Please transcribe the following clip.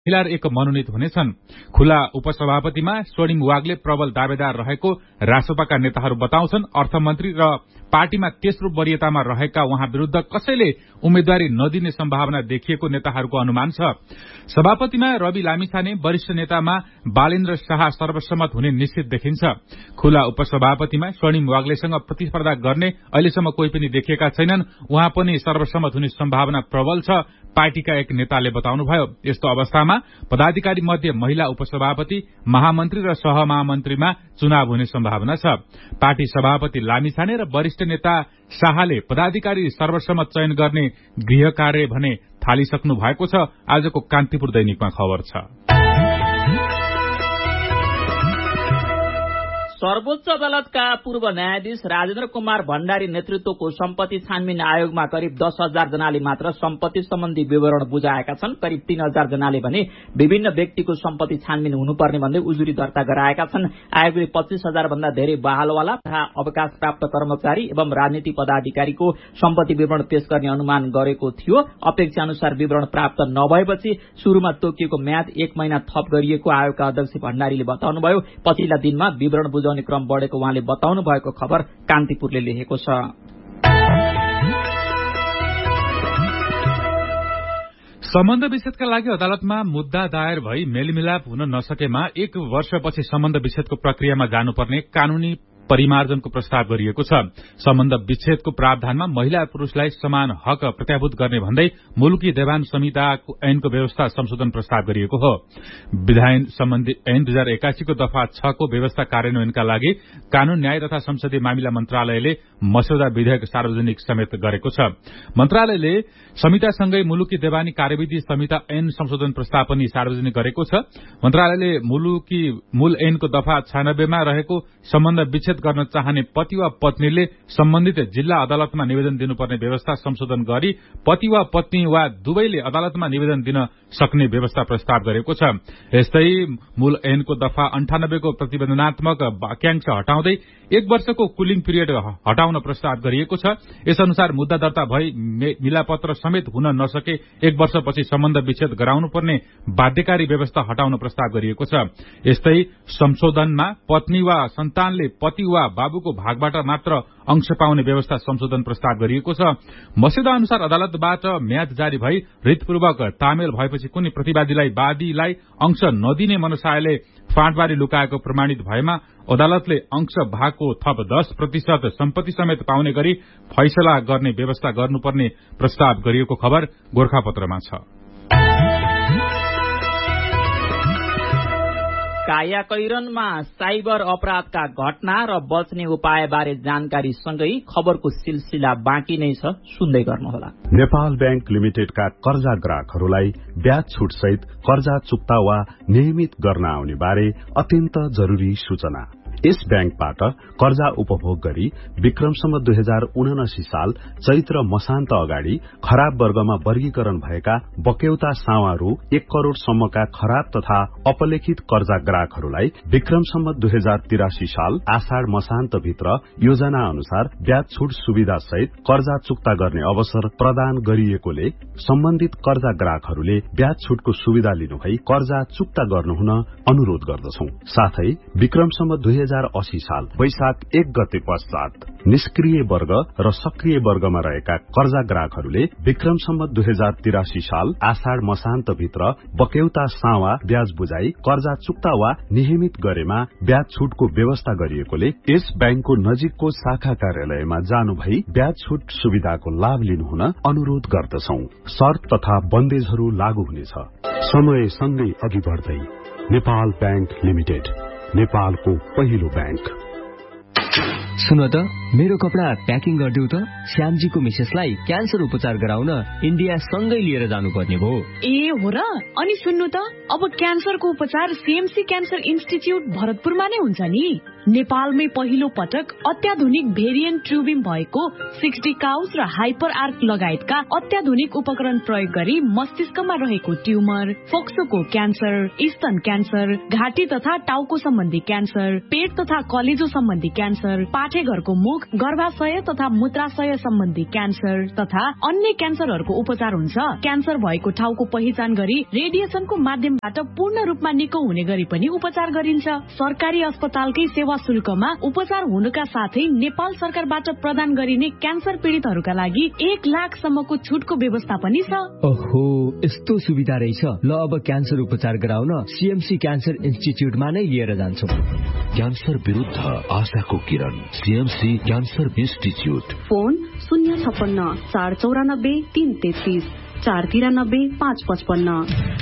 महिला एक मनोनित हुनेछन्। खुला उपसभापतिमा स्वर्णिम वाग्ले प्रबल दावेदार रहेको रासोपाका नेताहरू बताउँछन्। अर्थमन्त्री र पार्टीमा तेस्रो वरियतामा रहेका उहाँ विरूद्ध कसैले उम्मेद्वारी नदिने सम्भावना देखिएको नेताहरूको अनुमान छ। सभापतिमा रवि लामिछाने, वरिष्ठ नेतामा बालेन्द्र शाह सर्वसम्मत हुने निश्चित देखिन्छ। खुला उपसभापतिमा स्वर्णिम वाग्लेसँग प्रतिस्पर्धा गर्ने अहिलेसम्म कोही पनि देखिएका छैनन्। उहाँ पनि सर्वसम्मत हुने सम्भावना प्रबल छ, पार्टीका एक नेताले बताउनुभयो। यस्तो अवस्थामा पदाधिकारी मध्ये महिला उपसभापति, महामन्त्री र सहमहामन्त्रीमा चुनाव हुने सम्भावना छ। पार्टी सभापति लामिछाने र वरिष्ठ नेता शाहले पदाधिकारी सर्वसम्मत चयन गर्ने गृह कार्य भने थालिसक्नु भएको छ। आजको कान्तिपुर दैनिकमा खबर छ। सर्वोच्च अदालतका पूर्व न्यायाधीश राजेन्द्र कुमार भण्डारी नेतृत्वको सम्पत्ति छानबिन आयोगमा करिब 10,000 जनाले मात्र सम्पत्ति सम्बन्धी विवरण बुझाएका छन्। करिब 3,000 जनाले भने विभिन्न व्यक्तिको सम्पत्ति छानबिन हुनुपर्ने भन्दै उजुरी दर्ता गराएका छन्। आयोगले 25,000 भन्दा धेरै बहालवाला तथा अवकाश प्राप्त कर्मचारी एवं राजनीतिक पदाधिकारीको सम्पत्ति विवरण पेश गर्ने अनुमान गरेको थियो। अपेक्षा अनुसार विवरण प्राप्त नभएपछि शुरूमा तोकिएको म्याद 1 महिना थप गरिएको आयोगका अध्यक्ष भण्डारीले बताउनुभयो। पछिल्ला दिनमा विवरण बुझाउने क्रम बढेको उहाँले बताउनु भएको खबर कान्तिपुरले लेखेको छ। सम्बन्ध विच्छेदका लागि अदालतमा मुद्दा दायर भई मेलमिलाप हुन नसकेमा 1 वर्षपछि सम्बन्ध विच्छेदको प्रक्रियामा जानुपर्ने कानूनी परिमार्जनको प्रस्ताव गरिएको छ। सम्बन्ध विच्छेदको प्रावधानमा महिला पुरूषलाई समान हक प्रत्याभूत गर्ने भन्दै मुलुकी देवान संहिता ऐनको व्यवस्था संशोधन प्रस्ताव गरिएको हो। विधायन सम्बन्धी ऐन 2081 को दफा 6 को व्यवस्था कार्यान्वयनका लागि कानून, न्याय तथा संसदीय मामिला मन्त्रालयले मस्यौदा विधेयक सार्वजनिक समेत गरेको छ। मन्त्रालयले संहितासँगै मुलुकी देवानी कार्यविधि संहिता ऐन संशोधन प्रस्ताव पनि सार्वजनिक गरेको छ। मन्त्रालयले मुलुकी मूल ऐनको दफा 96 मा रहेको सम्बन्ध विच्छेद गर्न चाहने पति वा पत्नीले सम्बन्धित जिल्ला अदालतमा निवेदन दिनुपर्ने व्यवस्था संशोधन गरी पति वा पत्नी वा दुवैले अदालतमा निवेदन दिन सक्ने व्यवस्था प्रस्ताव गरेको छ। यस्तै मूल ऐनको दफा 98 को प्रतिबन्धनात्मक वाक्यांश हटाउँदै 1 वर्षको कुलिङ पिरियड हटाउन प्रस्ताव गरिएको छ। यसअनुसार मुद्दा दर्ता भई मिलापत्र समेत हुन नसके 1 वर्षपछि सम्बन्ध विच्छेद गराउनुपर्ने बाध्यकारी व्यवस्था हटाउन प्रस्ताव गरिएको छ। यस्तै संशोधनमा पत्नी वा सन्तानले पति वा बाबुको भागबाट मात्र अंश पाउने व्यवस्था संशोधन प्रस्ताव गरिएको छ। मस्यौदा अनुसार अदालतबाट म्याद जारी भई हृतपूर्वक तामेल भएपछि कुनै प्रतिवादीलाई वादीलाई अंश नदिने मनसायले फाँटबारी लुकाएको प्रमाणित भएमा अदालतले अंश भागको थप 10% सम्पत्ति समेत पाउने गरी फैसला गर्ने व्यवस्था गर्नुपर्ने प्रस्ताव गरिएको खबर गोर्खापत्रमा छ। कायाकैरनमा साइबर अपराधका घटना र बच्ने उपायबारे जानकारी सँगै खबरको सिलसिला बाँकी नै छ, सुन्दै गर्नुहोला। नेपाल बैंक लिमिटेडका कर्जा ग्राहकहरूलाई ब्याज छुट सहित कर्जा चुक्ता वा नियमित गर्न आउने बारे अत्यन्त जरूरी सूचना। यस बैंकबाट कर्जा उपभोग गरी विक्रमसम्म 2079 साल चैत्र मसान्त अगाडि खराब वर्गमा वर्गीकरण भएका बक्यौता सावा रु 1 करोड़ सम्मका खराब तथा अपलेखित कर्जा ग्राहकहरूलाई विक्रमसम्म 2083 साल आषाढ़ मसान्त भित्र योजना अनुसार ब्याज छुट सुविधा सहित कर्जा चुक्ता गर्ने अवसर प्रदान गरिएकोले सम्बन्धित कर्जा ग्राहकहरूले ब्याज छुटको सुविधा लिनुभई कर्जा चुक्ता गर्नुहुन अनुरोध गर्दछौं। साथै विक्रमसम्म 2080 साल वैशाख 1 गते पश्चात निष्क्रिय वर्ग र सक्रिय वर्गमा रहेका कर्जा ग्राहकहरूले विक्रमसम्म 2083 साल आषाढ़ मसान्त भित्र बक्यौता सावा ब्याज बुझाई कर्जा चुक्ता वा नियमित गरेमा ब्याज छुटको व्यवस्था गरिएकोले यस बैंकको नजिकको शाखा कार्यालयमा जानु भई ब्याज छुट सुविधाको लाभ लिनुहुन अनुरोध गर्दछौं। शर्त तथा बन्देजहरू लागू हुनेछ। समय सँगै अघि बढ्दै नेपाल बैंक लिमिटेड, नेपालको पहिलो बैंक। सुन त, मेरो कपडा प्याकिङ गरिदेऊ त। श्यामजीको मिसेसलाई क्यान्सर उपचार गराउन इन्डिया सँगै लिएर जानुपर्ने भो। ए हो र? अनि सुन्नु त, अब क्यान्सरको उपचार सीएमसी क्यान्सर इन्स्टिच्युट भरतपुरमा नै हुन्छ नि। नेपालमै पहिलो पटक अत्याधुनिक भेरिएन्ट ट्युबिम भएको 60 काउस र हाइपर आर्क लगायतका अत्याधुनिक उपकरण प्रयोग गरी मस्तिष्कमा रहेको ट्युमर, फोक्सोको क्यान्सर, स्तन क्यान्सर, घाँटी तथा टाउको सम्बन्धी क्यान्सर, पेट तथा कलेजो सम्बन्धी क्यान्सर, पाठेघरको मुख, गर्भाशय तथा मूत्राशय सम्बन्धी क्यान्सर तथा अन्य क्यान्सरहरूको उपचार हुन्छ। क्यान्सर भएको ठाउँको पहिचान गरी रेडिएसनको माध्यमबाट पूर्ण रूपमा निको हुने गरी पनि उपचार गरिन्छ। सरकारी अस्पतालकै सेवा शुल्कमा उपचार हुनुका साथै नेपाल सरकारबाट प्रदान गरिने क्यान्सर पीडितहरूका लागि 1 लाख सम्मको छुटको व्यवस्था पनि छ। ओहो, यस्तो सुविधा रहेछ। ल अब क्यान्सर उपचार गराउन सीएमसी क्यान्सर इन्स्टिच्युटमा नै लिएर जान्छौँ। क्यान्सर विरुद्ध आशाको किरण, सीएमसी क्यान्सर इन्स्टिच्युट। फोन 056 494 333 493 555।